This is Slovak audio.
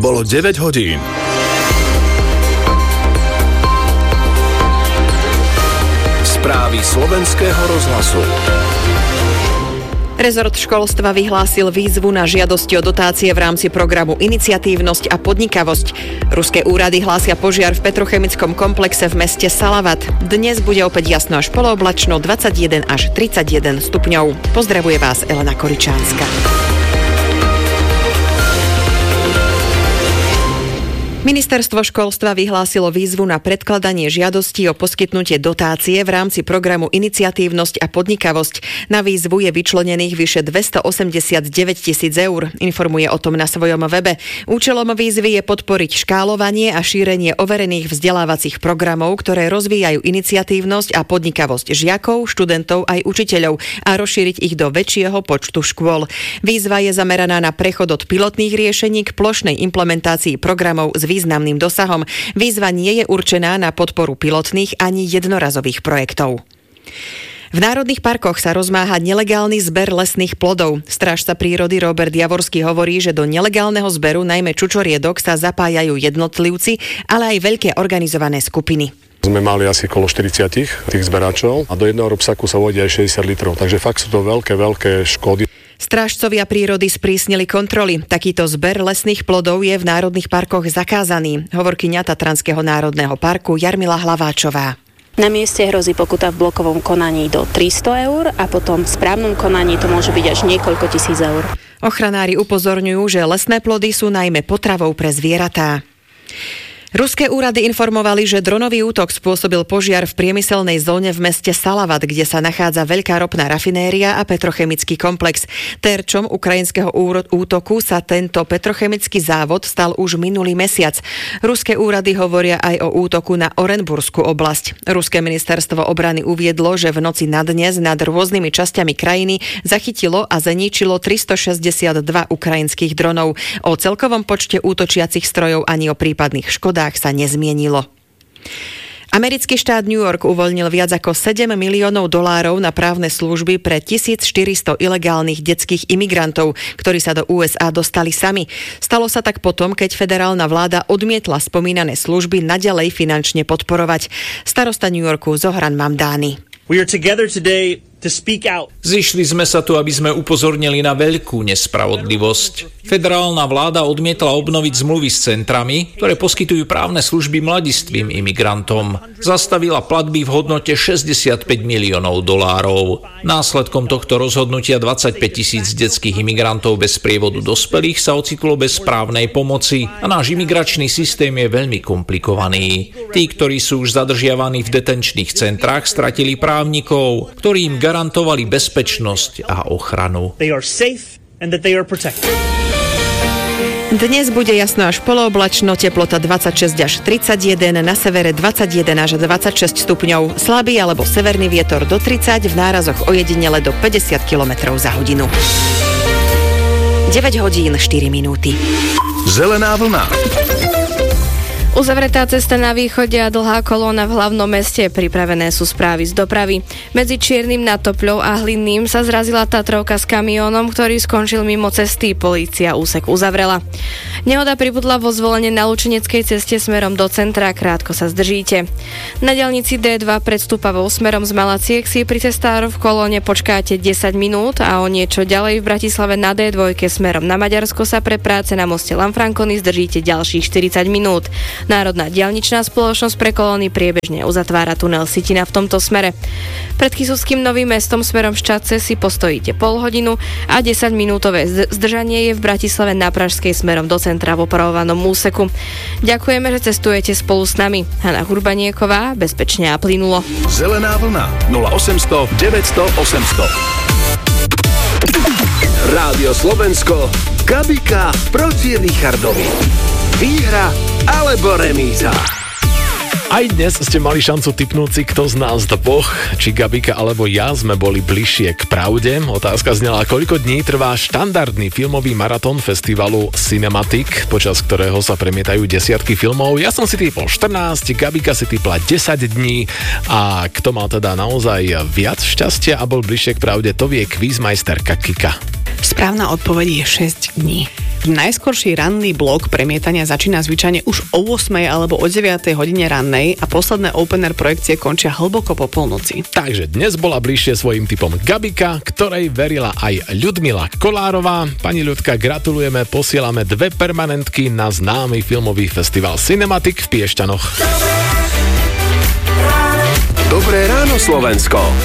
Bolo 9 hodín. Správy slovenského rozhlasu. Rezort školstva vyhlásil výzvu na žiadosti o dotácie v rámci programu Iniciatívnosť a podnikavosť. Ruské úrady hlásia požiar v petrochemickom komplexe v meste Salavat. Dnes bude opäť jasno až polooblačno, 21 až 31 stupňov. Pozdravuje vás Elena Koričánska. Ministerstvo školstva vyhlásilo výzvu na predkladanie žiadostí o poskytnutie dotácie v rámci programu Iniciatívnosť a podnikavosť. Na výzvu je vyčlenených vyše 289 000 eur. Informuje o tom na svojom webe. Účelom výzvy je podporiť škálovanie a šírenie overených vzdelávacích programov, ktoré rozvíjajú iniciatívnosť a podnikavosť žiakov, študentov aj učiteľov a rozšíriť ich do väčšieho počtu škôl. Výzva je zameraná na prechod od pilotných riešení k plošnej implementácii programov s významným dosahom. Výzva nie je určená na podporu pilotných ani jednorazových projektov. V národných parkoch sa rozmáha nelegálny zber lesných plodov. Strážca prírody Robert Javorský hovorí, že do nelegálneho zberu najmä čučoriedok sa zapájajú jednotlivci, ale aj veľké organizované skupiny. Sme mali asi okolo 40 tých zberáčov a do jedného rúbsaku sa vojde aj 60 litrov, takže fakt sú to veľké škody. Strážcovia prírody sprísnili kontroly. Takýto zber lesných plodov je v národných parkoch zakázaný. Hovorkyňa Tatranského národného parku Jarmila Hlaváčová. Na mieste hrozí pokuta v blokovom konaní do 300 eur a potom v správnom konaní to môže byť až niekoľko tisíc eur. Ochranári upozorňujú, že lesné plody sú najmä potravou pre zvieratá. Ruské úrady informovali, že dronový útok spôsobil požiar v priemyselnej zóne v meste Salavat, kde sa nachádza veľká ropná rafinéria a petrochemický komplex. Terčom ukrajinského útoku sa tento petrochemický závod stal už minulý mesiac. Ruské úrady hovoria aj o útoku na Orenburskú oblasť. Ruské ministerstvo obrany uviedlo, že v noci na dnes nad rôznymi časťami krajiny zachytilo a zničilo 362 ukrajinských dronov. O celkovom počte útočiacich strojov ani o prípadných škodách sa nezmienilo. Americký štát New York uvoľnil viac ako $7 miliónov na právne služby pre 1400 ilegálnych detských imigrantov, ktorí sa do USA dostali sami. Stalo sa tak potom, keď federálna vláda odmietla spomínané služby naďalej finančne podporovať. Starosta New Yorku Zohran Mamdány. We are together today to speak out. Zišli sme sa tu, aby sme upozornili na veľkú nespravodlivosť. Federálna vláda odmietla obnoviť zmluvy s centrami, ktoré poskytujú právne služby mladistvým imigrantom. Zastavila platby v hodnote $65 miliónov. Následkom tohto rozhodnutia 25 000 detských imigrantov bez sprievodu dospelých sa ocitlo bez právnej pomoci a náš imigračný systém je veľmi komplikovaný. Tí, ktorí sú už zadržiavaní v detenčných centrách, stratili právnikov, ktorí im garantovali bezpečnosť a ochranu. Dnes bude jasno až polooblačno, teplota 26 až 31, na severe 21 až 26 stupňov, slabý alebo severný vietor do 30, v nárazoch ojedinele do 50 km za hodinu. 9 hodín 4 minúty. Zelená vlna. Uzavretá cesta na východe a dlhá kolóna v hlavnom meste. Pripravené sú správy z dopravy. Medzi Čiernym nad Topľou a Hlinným sa zrazila Tatrovka s kamiónom, ktorý skončil mimo cesty. Polícia úsek uzavrela. Nehoda pribudla vo Zvolene na Lučineckej ceste smerom do centra. Krátko sa zdržíte. Na diaľnici D2 pred Stupavou smerom z Malaciek si pri cestároch v kolóne počkáte 10 minút a o niečo ďalej v Bratislave na D2 smerom na Maďarsko sa pre práce na moste Lanfranconi zdržíte ďalších 40 minút. Národná diaľničná spoločnosť pre kolóny priebežne uzatvára tunel Sitina v tomto smere. Pred Kysuckým Novým Mestom smerom Ščadce si postojíte pol hodinu a 10-minútové zdržanie je v Bratislave na Pražskej smerom do centra v opravovanom úseku. Ďakujeme, že cestujete spolu s nami. Hana Hurbanieková, bezpečne a plynulo. Zelená vlna 0800 900 800. Rádio Slovensko, Gabika proti Richardovi. Výhra alebo remíza? Aj dnes ste mali šancu tipnúť si, kto z nás dvoch, či Gabika alebo ja, sme boli bližšie k pravde. Otázka znela, koľko dní trvá štandardný filmový maratón festivalu Cinematic, počas ktorého sa premietajú desiatky filmov. Ja som si typol 14, Gabika si typla 10 dní a kto mal teda naozaj viac šťastia a bol bližšie k pravde, to vie kvízmajsterka Kika. Správna odpoveď je 6 dní. Najskorší ranný blok premietania začína zvyčajne už o 8 alebo o 9 hodine rannej a posledné open-air projekcie končia hlboko po polnoci. Takže dnes bola bližšie svojim typom Gabika, ktorej verila aj Ľudmila Kolárová. Pani Ľudka, gratulujeme, posielame 2 permanentky na známy filmový festival Cinematic v Piešťanoch. Dobré ráno, Slovensko.